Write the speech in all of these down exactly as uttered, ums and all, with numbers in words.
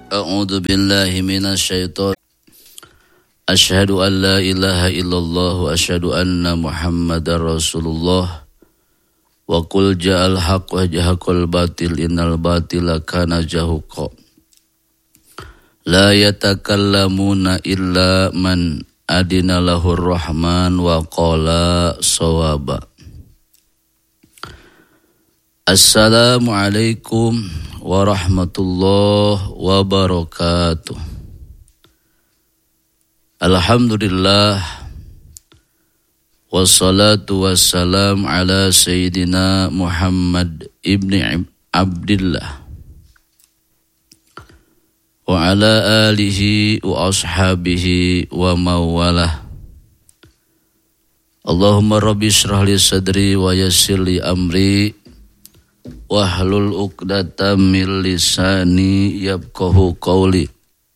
A'udzu billahi minasy syaithan. Asyhadu an la ilaha illallah wa asyhadu anna Muhammadar Rasulullah. Wa qul ja'al haqq wa jahaqal batil innal batila kana zahuqa. La yatakallamuna illa man adina lahur rahman wa qala shawaba. Assalamualaikum warahmatullahi wabarakatuh. Alhamdulillah wassalatu wassalam ala sayyidina Muhammad ibni Abdillah wa ala alihi wa ashabihi wa mawalah. Allahumma rabbi shrah li sadri wa yassir li amri wahlul uqdatam min lisani yafqahu qawli.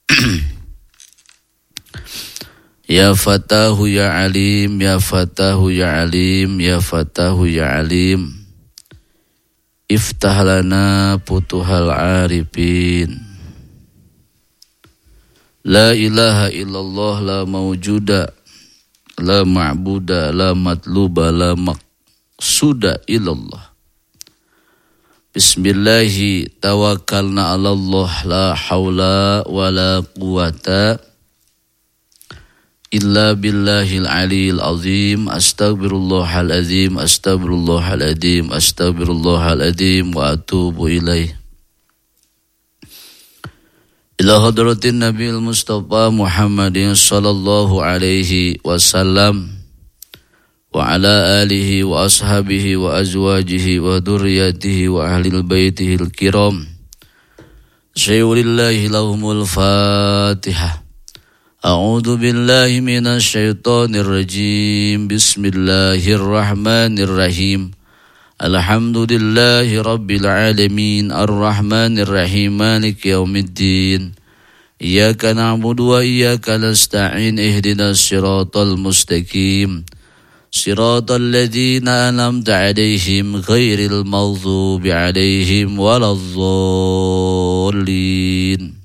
Ya fatahu ya alim, ya fatahu ya alim, ya fatahu ya alim. Iftah lana putuhal arifin. La ilaha illallah la mawjuda, la ma'buda, la matluba, la maqsuda illallah. Bismillahi tawakkalna ala Allah, la hawla wa la quwata illa billahil aliyil azim. Astaghfirullahal azim, astaghfirullahal azim, astaghfirullahal azim wa atubu ilaih. Ila hadratin Nabiul Mustafa Muhammadin sallallahu alaihi wasallam wa ala alihi wa ashabihi wa azwajihi wa dhurriyyatihi wa ahlil baitihil kiram. Syayulillahi lahumul Fatihah. A'udzu billahi minasy syaithanir rajim. Bismillahirrahmanirrahim. Alhamdulillahi rabbil alamin arrahmanir rahim maliki yaumiddin. Iyyaka na'budu wa iyyaka nasta'in ihdinas siratal mustaqim. Siratal ladzina an'amta 'alaihim ghairil maghdubi 'alaihim waladdallin.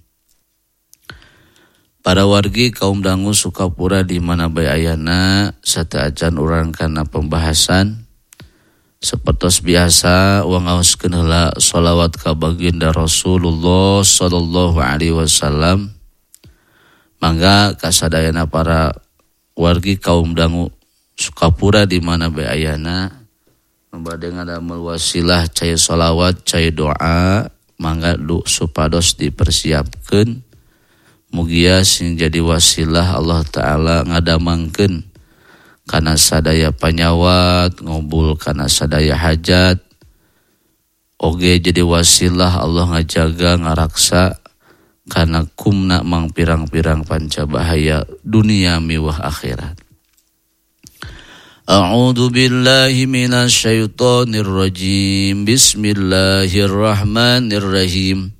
Para wargi kaum dangu Sukapura di mana bae ayana sata acan urang kana pembahasan sapertos biasa wangaoskeun heula shalawat ka baginda Rasulullah sallallahu alaihi wasallam. Mangga kasadayana para wargi kaum dangu Sukapura di mana bae ayana bade ngadamel wasilah cai shalawat cai doa, mangga du supados dipersiapkeun. Mugia sing jadi wasilah Allah Ta'ala ngadamangkeun kana sadaya panyawat, ngobul kana sadaya hajat. Oge jadi wasilah Allah ngajaga ngaraksa kana kumna mang pirang-pirang pancabahaya dunia miwah akhirat. A'udzu billahi minasy syaithanir rajim. Bismillahirrahmanirrahim.